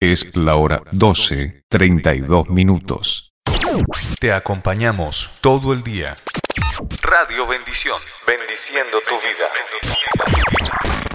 Es la hora 12:32. Te acompañamos todo el día. Radio Bendición, bendiciendo tu vida.